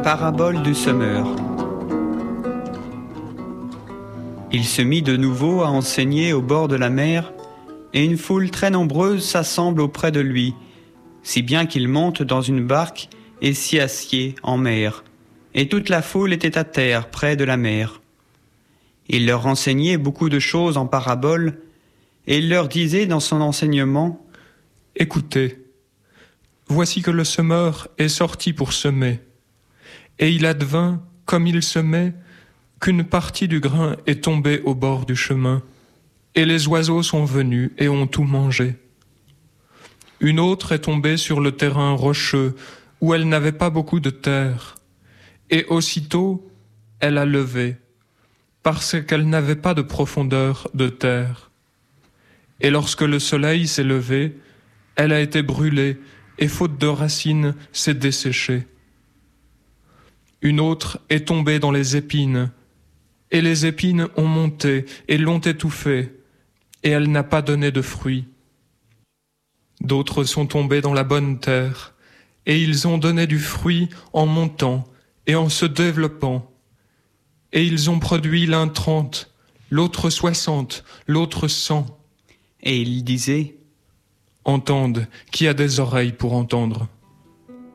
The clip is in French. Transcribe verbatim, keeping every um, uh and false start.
Parabole du semeur. Il se mit de nouveau à enseigner au bord de la mer, et une foule très nombreuse s'assemble auprès de lui, si bien qu'il monte dans une barque et s'y assied en mer, et toute la foule était à terre près de la mer. Il leur enseignait beaucoup de choses en paraboles, et il leur disait dans son enseignement : « Écoutez, voici que le semeur est sorti pour semer. Et il advint, comme il semait, qu'une partie du grain est tombée au bord du chemin, et les oiseaux sont venus et ont tout mangé. Une autre est tombée sur le terrain rocheux, où elle n'avait pas beaucoup de terre, et aussitôt elle a levé, parce qu'elle n'avait pas de profondeur de terre. Et lorsque le soleil s'est levé, elle a été brûlée, et faute de racines, s'est desséchée. Une autre est tombée dans les épines, et les épines ont monté et l'ont étouffée, et elle n'a pas donné de fruits. D'autres sont tombés dans la bonne terre, et ils ont donné du fruit en montant et en se développant. Et ils ont produit l'un trente, l'autre soixante, l'autre cent. Et il disait : Entende, qui a des oreilles pour entendre.